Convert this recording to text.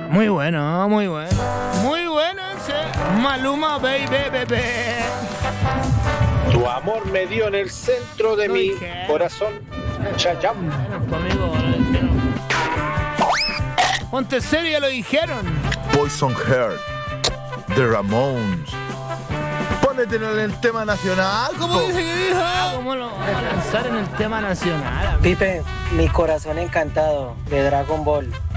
Muy bueno, muy bueno. Muy bueno ese. Maluma, baby, baby. Tu amor me dio en el centro de mi corazón. Chayam. Bueno, conmigo lo dijeron. Ponte serio, ya lo dijeron. Poison Heart, The Ramones. Pónete en el tema nacional. ¿Cómo dice que dijo? ¿Cómo lo van a lanzar en el tema nacional? Pipe, mi corazón encantado de Dragon Ball.